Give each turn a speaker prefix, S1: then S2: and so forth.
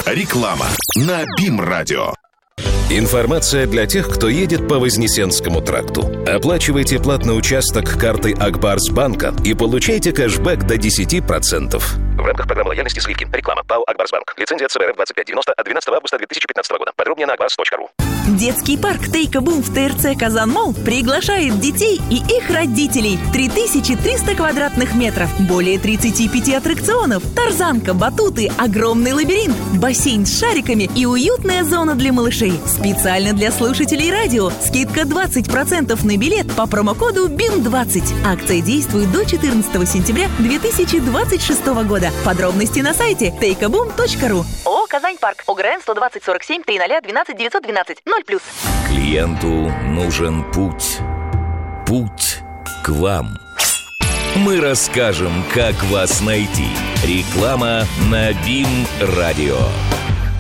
S1: Реклама на БИМ-радио.
S2: Информация для тех, кто едет по Вознесенскому тракту. Оплачивайте платный участок картой Акбарсбанка и получайте кэшбэк до 10%. В рамках программы лояльности «Сливки». Реклама. ПАО «Акбарсбанк». Лицензия ЦБРФ 2590 от 12 августа 2015 года. Подробнее на akbars.ru.
S3: Детский парк Тейка-Бум в ТРЦ «Казан-Молл» приглашает детей и их родителей. 3300 квадратных метров, более 35 аттракционов, тарзанка, батуты, огромный лабиринт, бассейн с шариками и уютная зона для малышей. Специально для слушателей радио. Скидка 20% на билет по промокоду BIM20. Акция действует до 14 сентября 2026 года. Подробности на сайте tейкабум.ру. ООО «Казань-Парк». ОГРН 120 47 300 12 912 0+.
S2: Клиенту нужен путь. Путь к вам. Мы расскажем, как вас найти. Реклама на БИМ-радио.